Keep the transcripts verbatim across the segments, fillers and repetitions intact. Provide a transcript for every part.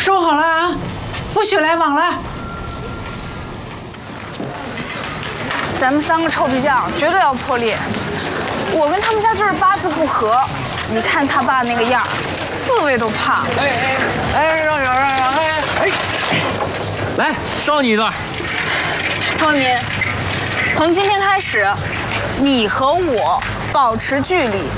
收好了啊，不许来往了。 咱们三个臭皮匠绝对要破例。我跟他们家就是八字不合，你看他爸那个样，刺猬都怕。 哎哎哎，让让让让！哎哎， 来，烧你一段。 周文民，从今天开始，你和我保持距离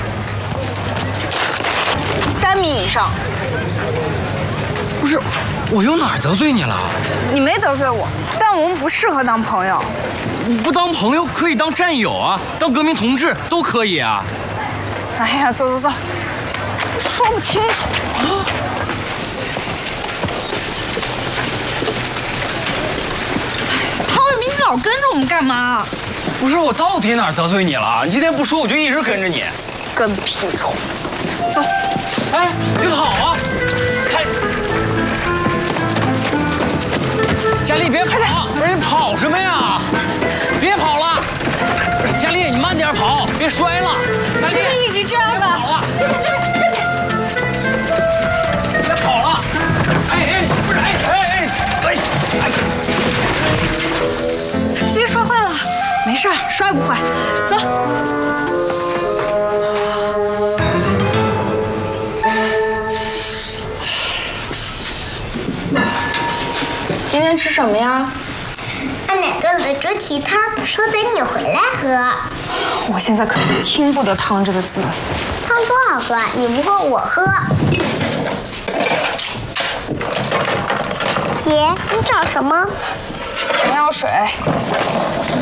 三米以上。 不是，我又哪儿得罪你了？ 你没得罪我，但我们不适合当朋友。 不当朋友可以当战友啊，当革命同志都可以啊。 哎呀，走走走，说不清楚。 陶伟民，你老跟着我们干嘛？ 不是我到底哪儿得罪你了？你今天不说，我就一直跟着你。 跟屁虫！走。 哎，别跑啊！哎，佳丽别跑！不是你跑什么呀？别跑了！佳丽，你慢点跑，别摔了。佳丽， 一直这样吧。 跑了！这边这边这边！别跑了！哎哎，不是哎哎哎哎哎！ 别摔坏了，没事儿，摔不坏。走。 今天吃什么呀？ 俺奶炖了猪蹄汤，说等你回来喝。 我现在可听不得汤这个字。 汤多好喝，你不喝我喝。姐，你找什么？ 眼药水。